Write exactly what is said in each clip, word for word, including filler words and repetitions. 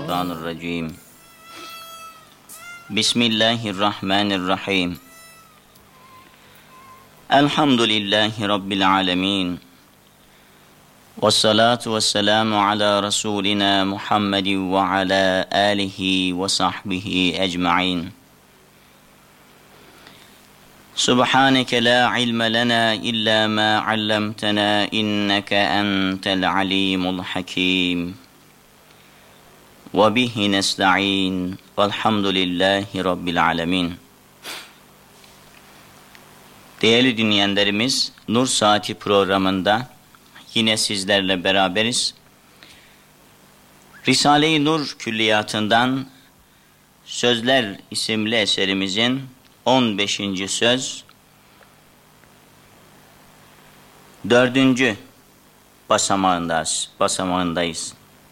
Mineşşeytanirracim. Bismillahirrahmanirrahim. Elhamdülillahi Rabbil alemin. Vessalatu vesselamu ala Resulina Muhammedin ve ala alihi ve sahbihi ecma'in. Subhaneke la ilme lena illa ma allamtana inneke entel alimul hakim. Ve bihi nesta'in. Velhamdülillahi Rabbil alemin. Değerli dinleyenlerimiz, Nur Saati programında yine sizlerle beraberiz. Risale-i Nur Külliyatı'ndan Sözler isimli eserimizin on beşinci söz, dördüncü basamağındayız. basamağındayız.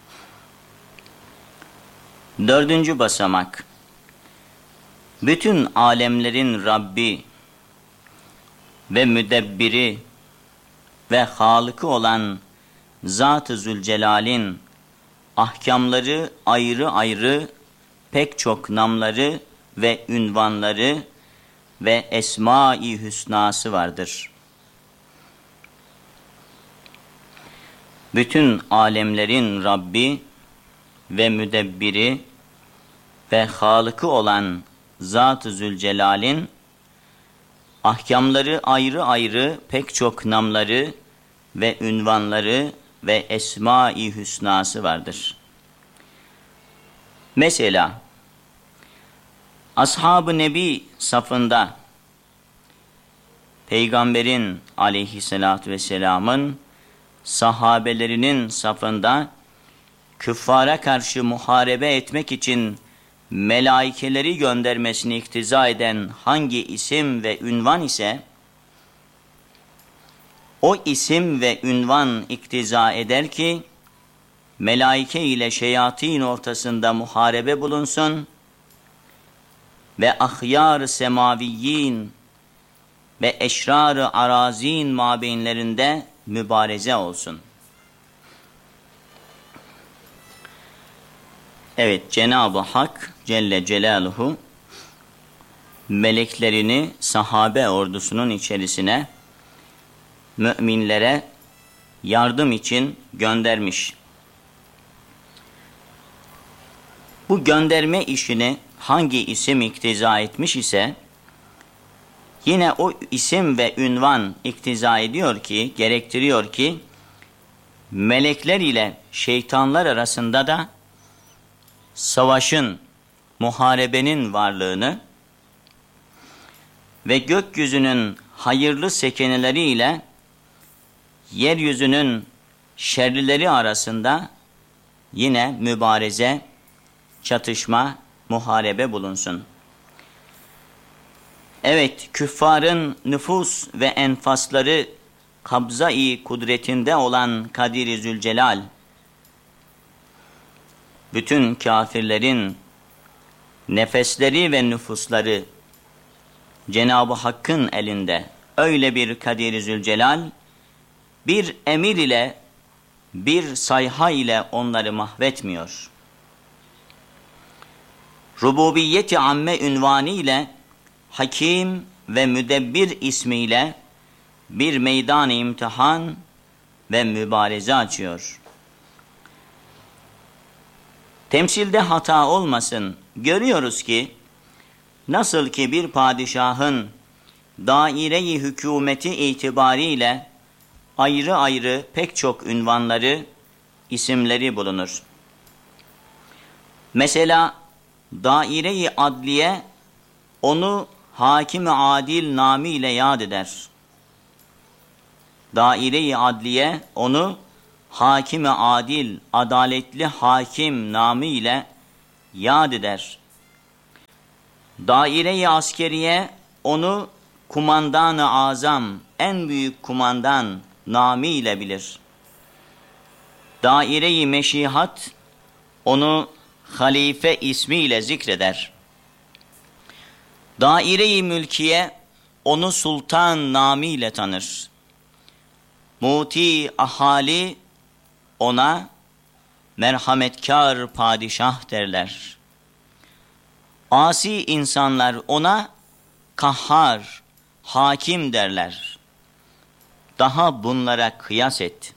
Dördüncü basamak, bütün alemlerin Rabbi ve müdebbiri ve Halık'ı olan Zat-ı Zülcelal'in ahkamları ayrı ayrı pek çok namları ve ünvanları ve Esma-i Hüsnası vardır. Bütün alemlerin Rabbi ve müdebbiri ve Halık'ı olan Zat-ı Zülcelal'in ahkamları ayrı ayrı pek çok namları ve ünvanları ve Esma-i Hüsnası vardır. Mesela Ashab-ı Nebi safında Peygamberin aleyhissalatü vesselamın sahabelerinin safında küffara karşı muharebe etmek için melaikeleri göndermesini iktiza eden hangi isim ve ünvan ise, o isim ve ünvan iktiza eder ki, melaike ile şeyatin ortasında muharebe bulunsun ve ahyar-ı semaviyyin ve eşrar-ı arazin mabeynlerinde mübareze olsun. Evet, Cenab-ı Hak Celle Celaluhu meleklerini sahabe ordusunun içerisine müminlere yardım için göndermiş. Bu gönderme işini hangi isim iktiza etmiş ise yine o isim ve ünvan iktiza ediyor ki, gerektiriyor ki melekler ile şeytanlar arasında da savaşın, muharebenin varlığını ve gökyüzünün hayırlı sekeneleriyle yeryüzünün şerlileri arasında yine mübareze, çatışma, muharebe bulunsun. Evet, küffarın nüfus ve enfasları kabza-i kudretinde olan Kadir-i Zülcelal, bütün kafirlerin nefesleri ve nüfusları Cenab-ı Hakk'ın elinde. Öyle bir Kadir-i Zülcelal, bir emir ile, bir sayha ile onları mahvetmiyor. Rububiyet-i amme ünvanı ile, Hakim ve Müdebbir ismiyle bir meydan-ı imtihan ve mübareze açıyor. Temsilde hata olmasın. Görüyoruz ki, nasıl ki bir padişahın daire-i hükümeti itibariyle ayrı ayrı pek çok ünvanları, isimleri bulunur. Mesela daire-i adliye onu hakim-i adil namıyla yad eder. Daire-i adliye onu hakim-i adil, adaletli hakim namı ile yad eder. Daire-i askeriye onu kumandan-ı azam, en büyük kumandan namı ile bilir. Daire-i meşihat onu halife ismiyle zikreder. Daire-i mülkiye onu sultan namı ile tanır. Muti ahali ona merhametkar padişah derler. Asi insanlar ona kahhar, hakim derler. Daha bunlara kıyas et.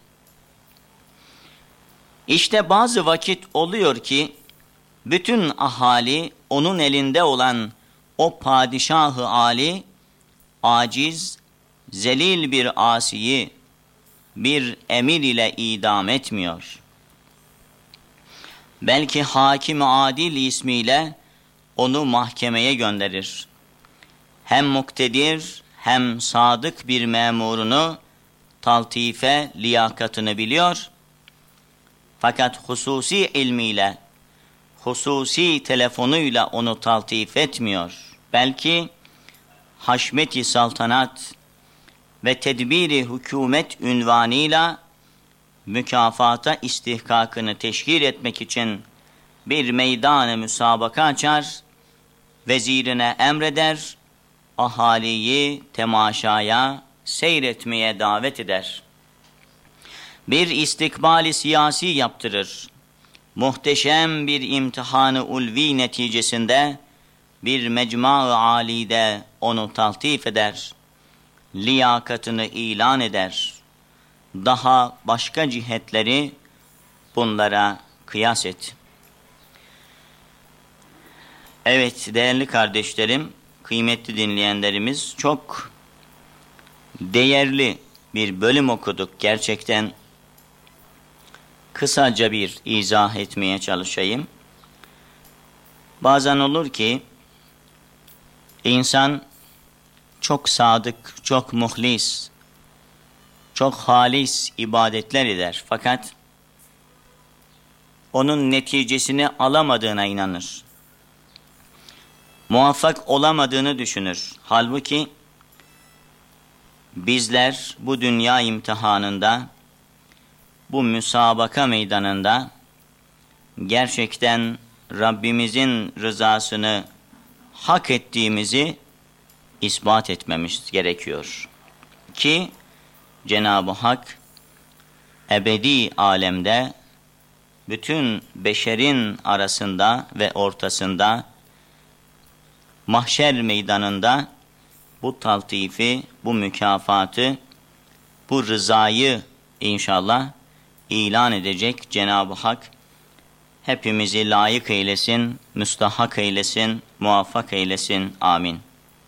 İşte bazı vakit oluyor ki, bütün ahali onun elinde olan o padişah-ı âli, aciz, zelil bir asiyi, bir emir ile idam etmiyor. Belki hakim-i adil ismiyle onu mahkemeye gönderir. Hem muktedir hem sadık bir memurunu taltife liyakatını biliyor. Fakat hususi ilmiyle, hususi telefonuyla onu taltif etmiyor. Belki haşmet-i saltanat ve tedbiri hükümet ünvanıyla mükafata istihkakını teşkil etmek için bir meydan-ı müsabaka açar, vezirine emreder, ahaliyi temaşaya, seyretmeye davet eder. Bir istikbali siyasi yaptırır. Muhteşem bir imtihanı ulvi neticesinde bir mecma-ı âlide onu taltif eder. Liyakatını ilan eder. Daha başka cihetleri bunlara kıyas et. Evet değerli kardeşlerim, kıymetli dinleyenlerimiz, çok değerli bir bölüm okuduk. Gerçekten kısaca bir izah etmeye çalışayım. Bazen olur ki insan çok sadık, çok muhlis, çok halis ibadetler eder. Fakat onun neticesini alamadığına inanır. Muvaffak olamadığını düşünür. Halbuki bizler bu dünya imtihanında, bu müsabaka meydanında gerçekten Rabbimizin rızasını hak ettiğimizi ispat etmemiz gerekiyor. Ki Cenab-ı Hak ebedi alemde bütün beşerin arasında ve ortasında mahşer meydanında bu taltifi, bu mükafatı, bu rızayı inşallah ilan edecek. Cenab-ı Hak hepimizi layık eylesin, müstahak eylesin, muvaffak eylesin. Amin.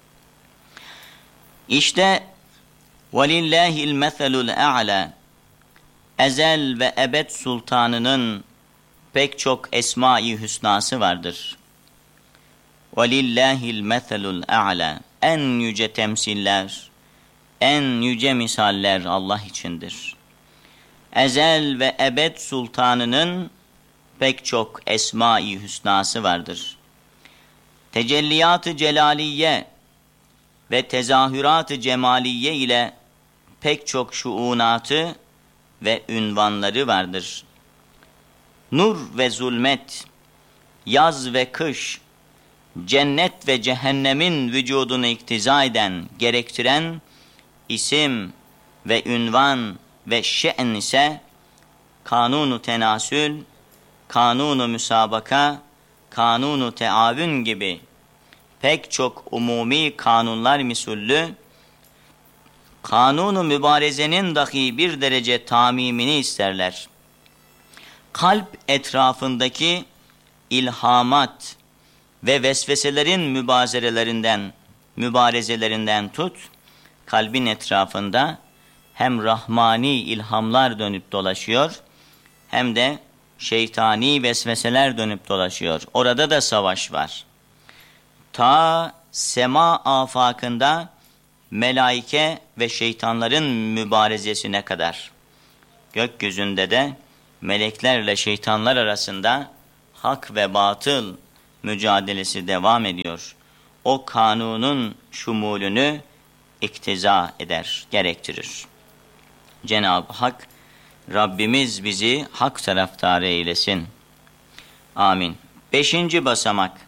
İşte وَلِلَّهِ الْمَثَلُ الْاَعْلَى, ezel ve ebed sultanının pek çok esma-i hüsnası vardır. وَلِلَّهِ الْمَثَلُ الْاَعْلَى, en yüce temsiller, en yüce misaller Allah içindir. Ezel ve ebed sultanının pek çok esma-i hüsnası vardır. Tecelliyat-ı celaliye ve tezahürat-ı cemaliye ile pek çok şuunatı ve ünvanları vardır. Nur ve zulmet, yaz ve kış, cennet ve cehennemin vücudunu iktiza eden, gerektiren isim ve ünvan ve şe'n ise kanunu tenasül, kanunu müsabaka, kanunu teavün gibi pek çok umumi kanunlar misullü, kanunu mübarezenin dahi bir derece tamimini isterler. Kalp etrafındaki ilhamat ve vesveselerin mübazerelerinden, mübarezelerinden tut, kalbin etrafında hem rahmani ilhamlar dönüp dolaşıyor, hem de şeytani vesveseler dönüp dolaşıyor. Orada da savaş var. Ta sema afakında melaike ve şeytanların mübarezesine kadar. Gökyüzünde de meleklerle şeytanlar arasında hak ve batıl mücadelesi devam ediyor. O kanunun şumulünü iktiza eder, gerektirir. Cenab-ı Hak, Rabbimiz bizi hak taraftarı eylesin. Amin. Beşinci basamak.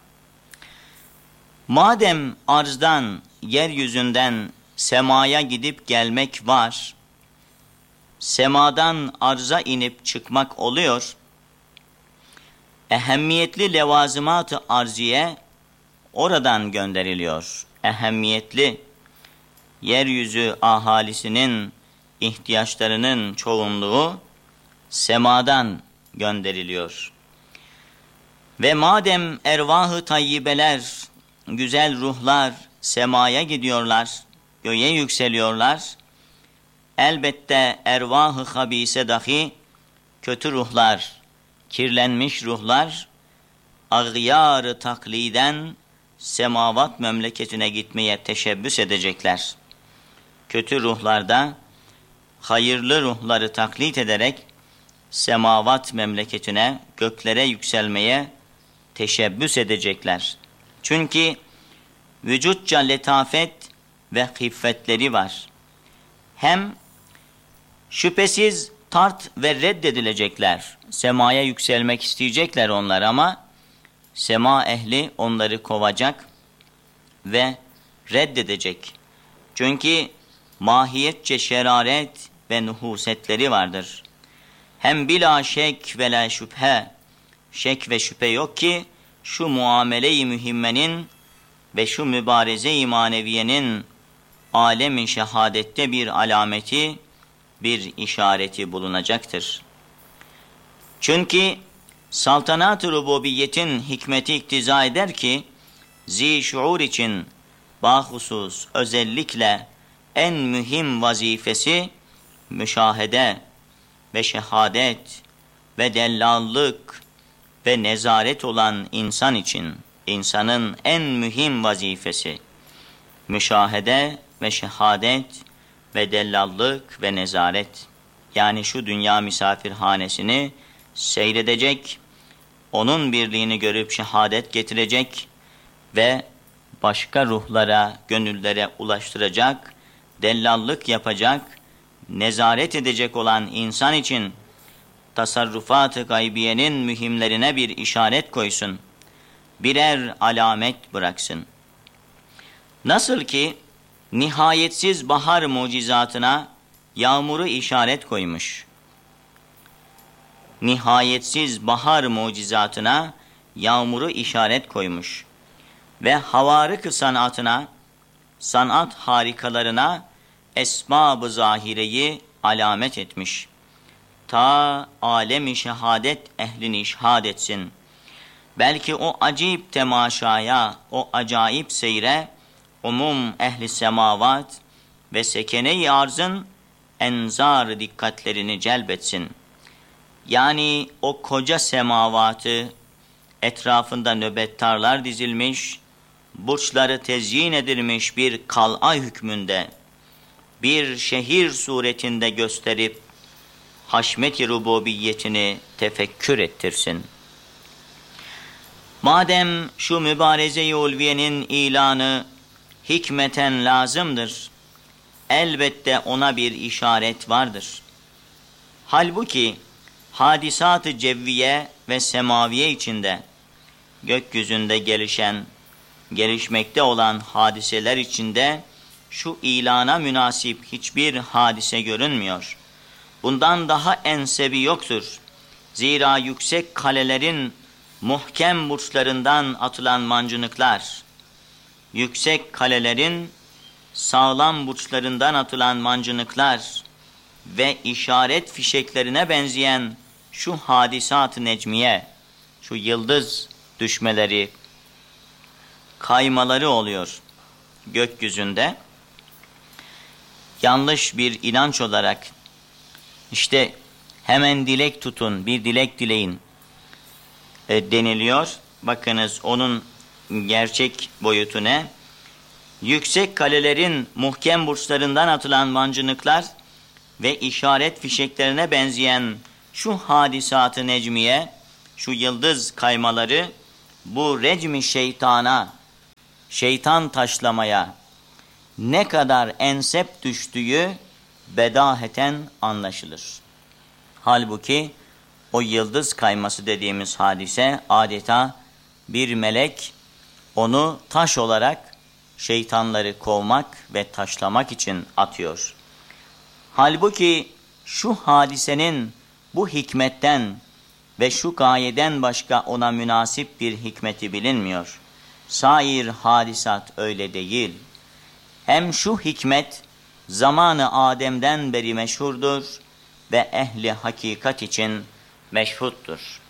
Madem arzdan, yeryüzünden semaya gidip gelmek var, semadan arza inip çıkmak oluyor, ehemmiyetli levazımat-ı arziye oradan gönderiliyor. Ehemmiyetli yeryüzü ahalisinin ihtiyaçlarının çoğunluğu semadan gönderiliyor. Ve madem ervah-ı tayyibeler, güzel ruhlar semaya gidiyorlar, göğe yükseliyorlar, elbette ervah-ı habise dahi kötü ruhlar, kirlenmiş ruhlar, ağyar-ı takliden semavat memleketine gitmeye teşebbüs edecekler. Kötü ruhlarda hayırlı ruhları taklit ederek semavat memleketine, göklere yükselmeye teşebbüs edecekler. Çünkü vücutça letafet ve hiffetleri var. Hem şüphesiz tart ve reddedilecekler. Semaya yükselmek isteyecekler onlar ama sema ehli onları kovacak ve reddedecek. Çünkü mahiyetçe şeraret ve nuhusetleri vardır. Hem bila şek ve la şüphe, şek ve şüphe yok ki şu muamele-i mühimmenin ve şu mübareze-i maneviyenin alem-i şehadette bir alameti, bir işareti bulunacaktır. Çünkü saltanat-ı rububiyetin hikmeti iktiza eder ki, zi-şuur için bahusus özellikle en mühim vazifesi müşahede ve şehadet ve dellallık ve nezaret olan insan için, insanın en mühim vazifesi müşahede ve şehadet ve dellallık ve nezaret. Yani şu dünya misafirhanesini seyredecek, onun birliğini görüp şehadet getirecek ve başka ruhlara, gönüllere ulaştıracak, dellallık yapacak, nezaret edecek olan insan için tasarrufat-ı gaybiyenin mühimlerine bir işaret koysun, birer alamet bıraksın. Nasıl ki nihayetsiz bahar mucizatına yağmuru işaret koymuş. Nihayetsiz bahar mucizatına yağmuru işaret koymuş. Ve havarık sanatına, sanat harikalarına esbab-ı zahireyi alamet etmiş. Ta alem-i şehadet ehlini işhad etsin. Belki o acayip temaşaya, o acayip seyre, umum ehli semavat ve sekene-i arzın enzar dikkatlerini celbetsin. Yani o koca semavatı etrafında nöbettarlar dizilmiş, burçları tezyin edilmiş bir kal'a hükmünde, bir şehir suretinde gösterip haşmet-i rububiyetini tefekkür ettirsin. Madem şu mübareze-i ulviyenin ilanı hikmeten lazımdır, elbette ona bir işaret vardır. Halbuki hadisat-ı cevviye ve semaviye içinde, gökyüzünde gelişen, gelişmekte olan hadiseler içinde şu ilana münasip hiçbir hadise görünmüyor. Bundan daha ensebi yoktur. Zira yüksek kalelerin muhkem burçlarından atılan mancınıklar, yüksek kalelerin sağlam burçlarından atılan mancınıklar ve işaret fişeklerine benzeyen şu hadisat-ı necmiye, şu yıldız düşmeleri, kaymaları oluyor gökyüzünde. Yanlış bir inanç olarak işte hemen dilek tutun, bir dilek dileyin e, deniliyor. Bakınız onun gerçek boyutu ne? Yüksek kalelerin muhkem burçlarından atılan mancınıklar ve işaret fişeklerine benzeyen şu hadisat-ı necmiye, şu yıldız kaymaları bu recmi şeytana, şeytan taşlamaya ne kadar ensep düştüğü bedaheten anlaşılır. Halbuki o yıldız kayması dediğimiz hadise adeta bir melek onu taş olarak şeytanları kovmak ve taşlamak için atıyor. Halbuki şu hadisenin bu hikmetten, ve şu gayeden başka ona münasip bir hikmeti bilinmiyor. Sair hadisat öyle değil. Hem şu hikmet zamanı Adem'den beri meşhurdur ve ehli hakikat için meşhuttur.